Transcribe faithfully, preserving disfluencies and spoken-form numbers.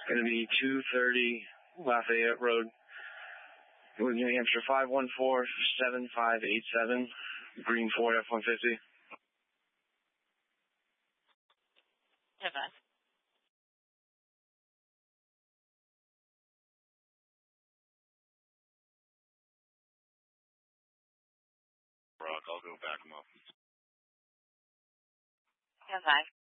going to be two thirty Lafayette Road, New Hampshire, five one four seven five eight seven, green Ford F one fifty. Have I? Rock, I'll go back him up. Have I?